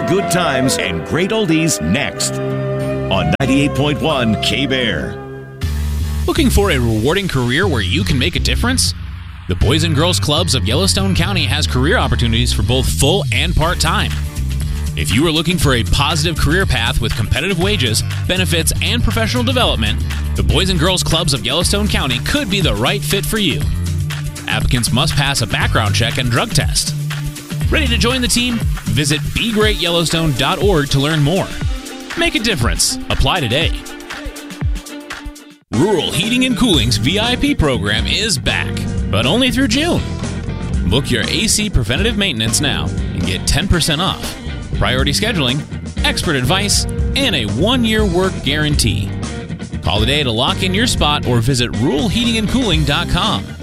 good times and great oldies next on 98.1 K-Bear. Looking for a rewarding career where you can make a difference? The Boys and Girls Clubs of Yellowstone County has career opportunities for both full and part-time. If you are looking for a positive career path with competitive wages, benefits, and professional development, the Boys and Girls Clubs of Yellowstone County could be the right fit for you. Applicants must pass a background check and drug test. Ready to join the team? Visit BeGreatYellowstone.org to learn more. Make a difference. Apply today. Rural Heating and Cooling's VIP program is back, but only through June. Book your AC preventative maintenance now and get 10% off, priority scheduling, expert advice, and a 1-year work guarantee. Call today to lock in your spot or visit ruralheatingandcooling.com.